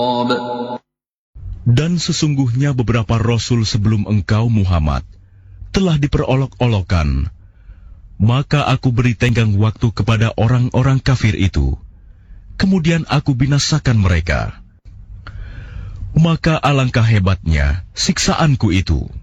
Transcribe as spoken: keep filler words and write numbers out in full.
Dan sesungguhnya beberapa rasul sebelum engkau Muhammad telah diperolok-olokkan, maka aku beri tenggang waktu kepada orang-orang kafir itu, kemudian aku binasakan mereka. Maka alangkah hebatnya siksaanku itu.